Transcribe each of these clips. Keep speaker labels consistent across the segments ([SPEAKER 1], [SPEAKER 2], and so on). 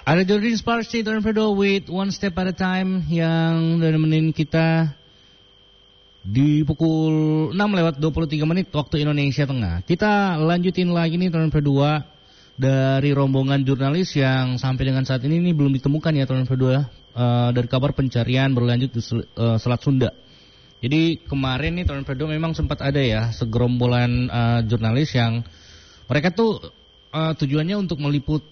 [SPEAKER 1] Ada Jordan Sparks di Tornado with One Step at a Time yang udah nemenin kita di pukul 6:23 waktu Indonesia Tengah. Kita lanjutin lagi nih Tornado 2 dari rombongan jurnalis yang sampai dengan saat ini belum ditemukan ya Tornado 2 dari kabar pencarian berlanjut di Selat Sunda. Jadi kemarin nih Tornado memang sempat ada ya segerombolan jurnalis yang mereka tuh tujuannya untuk meliput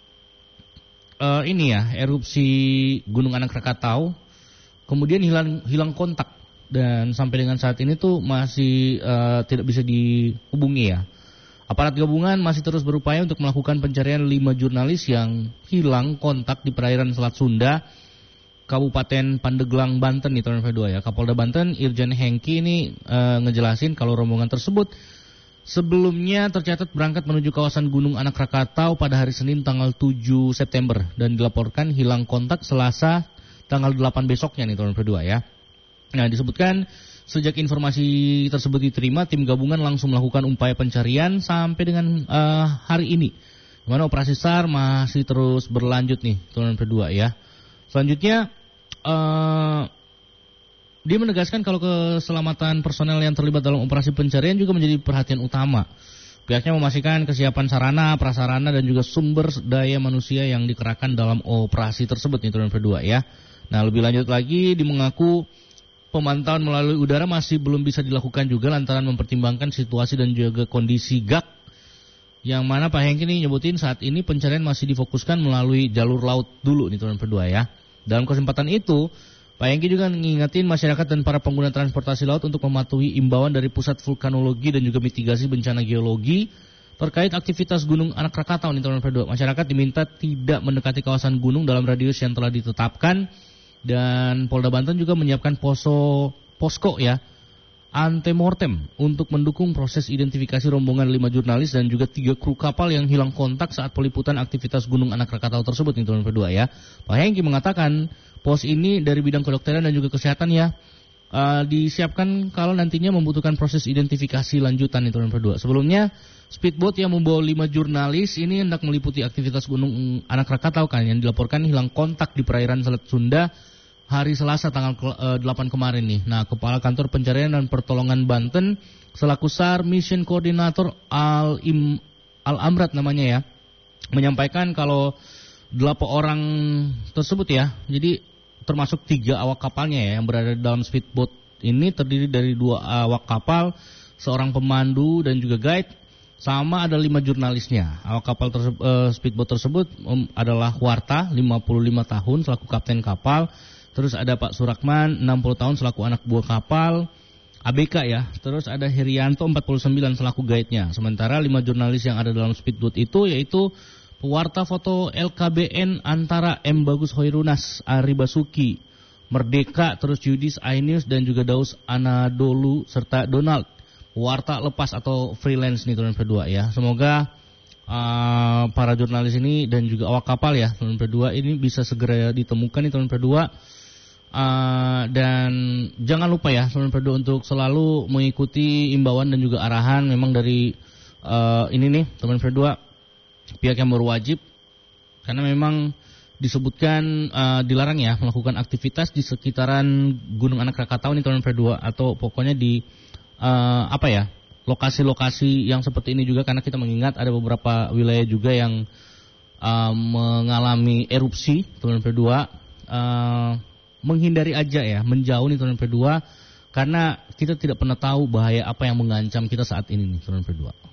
[SPEAKER 1] erupsi Gunung Anak Krakatau, kemudian hilang kontak dan sampai dengan saat ini tuh masih tidak bisa dihubungi ya. Aparat gabungan masih terus berupaya untuk melakukan pencarian 5 jurnalis yang hilang kontak di perairan Selat Sunda, Kabupaten Pandeglang, Banten nih tahun 2 ya. Kapolda Banten Irjen Hengki ini ngejelasin kalau rombongan tersebut sebelumnya tercatat berangkat menuju kawasan Gunung Anak Krakatau pada hari Senin tanggal 7 September dan dilaporkan hilang kontak Selasa tanggal 8 besoknya nih tahun 2 ya. Nah, disebutkan sejak informasi tersebut diterima, tim gabungan langsung melakukan upaya pencarian sampai dengan hari ini. Di mana operasi SAR masih terus berlanjut nih tahun 2 ya. Selanjutnya dia menegaskan kalau keselamatan personel yang terlibat dalam operasi pencarian juga menjadi perhatian utama. Pihaknya memastikan kesiapan sarana, prasarana dan juga sumber daya manusia yang dikerahkan dalam operasi tersebut nih tahun 2 ya. Nah, lebih lanjut lagi dia mengaku pemantauan melalui udara masih belum bisa dilakukan juga lantaran mempertimbangkan situasi dan juga kondisi GAK. Yang mana Pak Hengki ini nyebutin saat ini pencarian masih difokuskan melalui jalur laut dulu nih tahun 2 ya. Dalam kesempatan itu, Pak Hengki juga mengingatkan masyarakat dan para pengguna transportasi laut untuk mematuhi imbauan dari Pusat Vulkanologi dan juga Mitigasi Bencana Geologi terkait aktivitas Gunung Anak Krakatau nih tahun 2. Masyarakat diminta tidak mendekati kawasan gunung dalam radius yang telah ditetapkan dan Polda Banten juga menyiapkan posko ya antemortem untuk mendukung proses identifikasi rombongan 5 jurnalis dan juga 3 kru kapal yang hilang kontak saat peliputan aktivitas Gunung Anak Krakatau tersebut nih tahun 2 ya. Pak Hengki mengatakan pos ini dari bidang kedokteran dan juga kesehatan ya disiapkan kalau nantinya membutuhkan proses identifikasi lanjutan nih tahun 2. Sebelumnya speedboat yang membawa 5 jurnalis ini hendak meliputi aktivitas Gunung Anak Krakatau kan yang dilaporkan hilang kontak di perairan Selat Sunda hari Selasa tanggal 8 kemarin nih. Nah, Kepala Kantor Pencarian dan Pertolongan Banten selaku SAR Mission Coordinator Al-Amrat namanya ya, menyampaikan kalau 8 orang tersebut ya, jadi termasuk 3 awak kapalnya ya yang berada dalam speedboat ini terdiri dari 2 awak kapal, seorang pemandu dan juga guide, sama ada 5 jurnalisnya. Awak kapal speedboat tersebut adalah Warta 55 tahun selaku kapten kapal. Terus ada Pak Surakman, 60 tahun selaku anak buah kapal, ABK ya. Terus ada Herianto, 49 selaku guide-nya. Sementara 5 jurnalis yang ada dalam speedboat itu yaitu pewarta foto LKBN antara M. Bagus Hoirunas, Ari Basuki, Merdeka, terus Yudis Ainius dan juga Daus Anadolu serta Donald. Pewarta lepas atau freelance nih tahun 2 ya. Semoga para jurnalis ini dan juga awak kapal ya tahun 2 ini bisa segera ditemukan nih tahun 2. Dan jangan lupa ya tahun 2 untuk selalu mengikuti imbauan dan juga arahan memang dari ini nih tahun 2 pihak yang berwajib karena memang disebutkan dilarang ya melakukan aktivitas di sekitaran Gunung Anak Krakatau nih tahun 2 atau pokoknya di lokasi-lokasi yang seperti ini juga karena kita mengingat ada beberapa wilayah juga yang mengalami erupsi tahun 2. Menghindari aja ya, menjauh nih tahun 2 karena kita tidak pernah tahu bahaya apa yang mengancam kita saat ini nih tahun 2.